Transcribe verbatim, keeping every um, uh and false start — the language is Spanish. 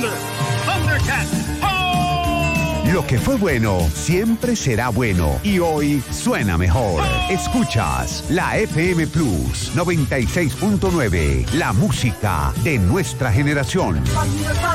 Thunder. Thundercat. ¡Oh! Lo que fue bueno siempre será bueno y hoy suena mejor. Escuchas la F M Plus noventa y seis punto nueve, la música de nuestra generación.